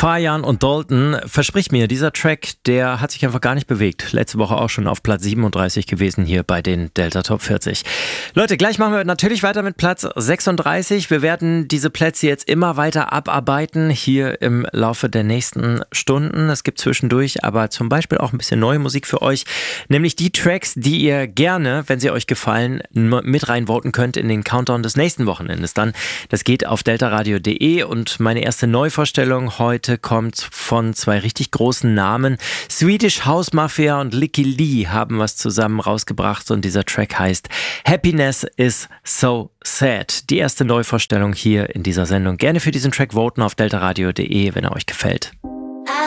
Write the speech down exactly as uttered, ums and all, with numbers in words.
Fajan und Dalton, versprich mir, dieser Track, der hat sich einfach gar nicht bewegt. Letzte Woche auch schon auf Platz siebenunddreißig gewesen hier bei den Delta Top vierzig. Leute, gleich machen wir natürlich weiter mit Platz sechsunddreißig. Wir werden diese Plätze jetzt immer weiter abarbeiten hier im Laufe der nächsten Stunden. Es gibt zwischendurch aber zum Beispiel auch ein bisschen neue Musik für euch, nämlich die Tracks, die ihr gerne, wenn sie euch gefallen, mit reinvoten könnt in den Countdown des nächsten Wochenendes dann. Das geht auf deltaradio punkt de und meine erste Neuvorstellung heute kommt von zwei richtig großen Namen. Swedish House Mafia und Licky Lee haben was zusammen rausgebracht und dieser Track heißt Happiness is so sad. Die erste Neuvorstellung hier in dieser Sendung. Gerne für diesen Track voten auf deltaradio punkt de, wenn er euch gefällt.